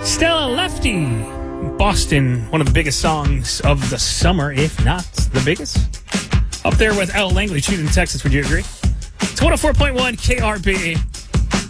Stella Lefty, Boston, one of the biggest songs of the summer, if not the biggest. Up there with L. Langley, Choosing Texas, would you agree? It's 104.1 KRB.